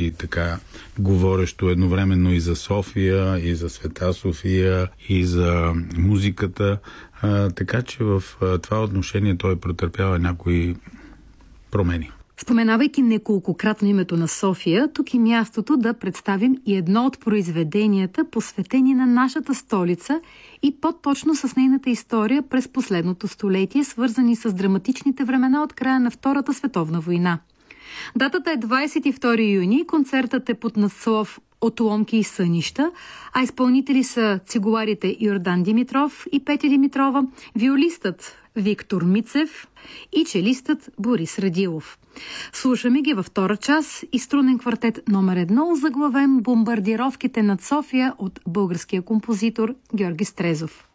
звучи така говорещо едновременно и за София, и за Света София, и за музиката. Така че в това отношение той претърпява някои промени. Споменавайки неколкократно името на София, тук е мястото да представим и едно от произведенията, посветени на нашата столица и по-точно с нейната история през последното столетие, свързани с драматичните времена от края на Втората световна война. Датата е 22 юни, концертът е под надслов "Отломки и сънища", а изпълнители са цигуларите Йордан Димитров и Петя Димитрова, виолистът Виктор Мицев и челистът Борис Радилов. Слушаме ги във втора част и струнен квартет номер 1, заглавен "Бомбардировките над София" от българския композитор Георги Стрезов.